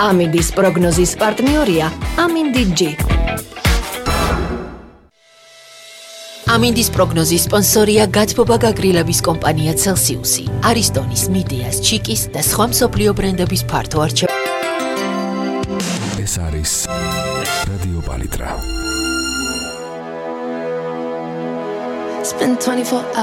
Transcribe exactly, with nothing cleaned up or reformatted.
ამინდის პროგნოზის პარტნიორია ამინდი ჯი. ამინდის პროგნოზის სპონსორია გათბობა გაგრილების კომპანია Celsius-ი, არისტონის, მიდეას, ჩიკის და სხვა მსოფლიო ბრენდების ფართო არჩევანი. ეს არის რადიო პალიტრა. Spend twenty-four